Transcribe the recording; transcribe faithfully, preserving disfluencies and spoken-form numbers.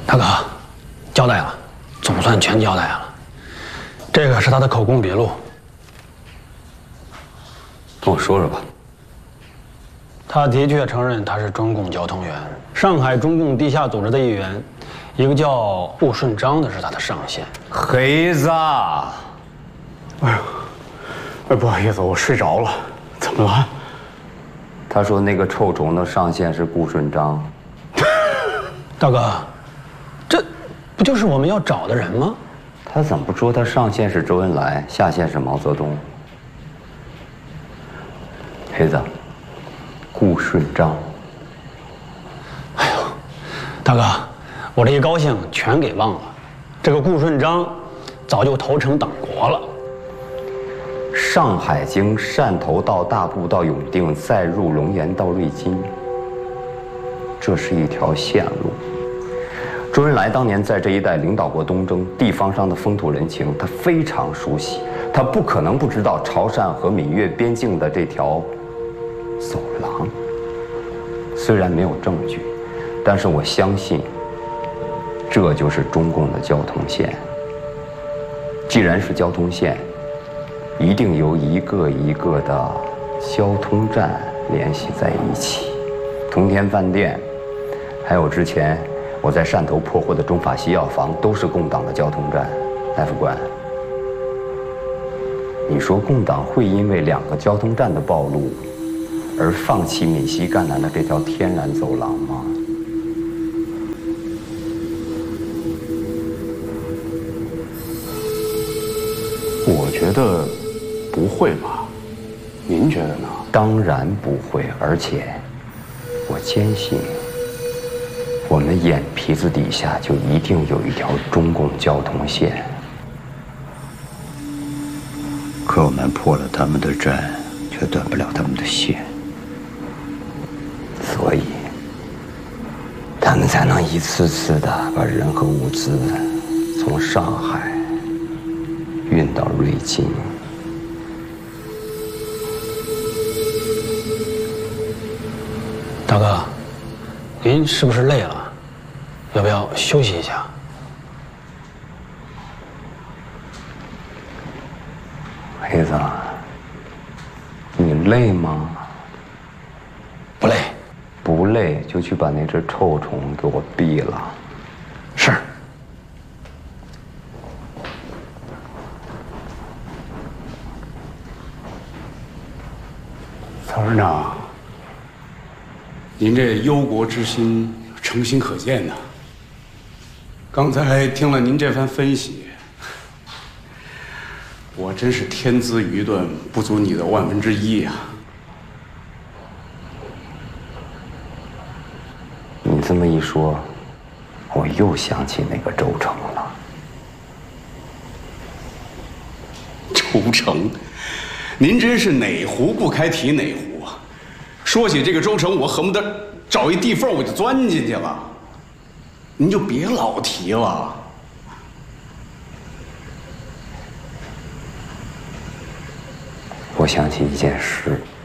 大哥，交代了，总算全交代了。这个是他的口供笔录。 跟我说说吧。 他的确承认他是中共交通员，上海中共地下组织的一员，一个叫顾顺章的是他的上线。 黑子， 哎呀，哎，不好意思，我睡着了。怎么了？ 他说那个臭虫的上线是顾顺章。 大哥，这不就是我们要找的人吗？ 他怎么不说他上线是周恩来，下线是毛泽东？黑子，顾顺章。 哎呦，大哥，我这一高兴全给忘了。这个顾顺章早就投诚党国了。 上海经汕头到大埔到永定，再入龙岩到瑞金，这是一条线路。周恩来当年在这一带领导过东征，地方上的风土人情他非常熟悉，他不可能不知道潮汕和闽粤边境的这条走廊。虽然没有证据，但是我相信，这就是中共的交通线。既然是交通线，一定由一个一个的交通站联系在一起。同天饭店，还有之前我在汕头破获的中法西药房，都是共党的交通站。大夫官，你说共党会因为两个交通站的暴露而放弃闽西赣南的这条天然走廊吗？ 我觉得不会吧？您觉得呢？ 当然不会，而且我坚信，我们眼皮子底下就一定有一条中共交通线。可我们破了他们的站，却断不了他们的线，所以他们才能一次次的把人和物资从上海运到瑞金。 大哥，您是不是累了？要不要休息一下？ 黑子，你累吗？ 不累。 不累就去把那只臭虫给我毙了。 是。 曹师长，您这忧国之心诚心可见呐。刚才听了您这番分析，我真是天资愚钝，不足你的万分之一呀。 你这么一说，我又想起那个周成了。 周成，您真是哪壶不开提哪壶啊！说起这个周成，我恨不得找一地缝我就钻进去了。您就别老提了。 我想起一件事。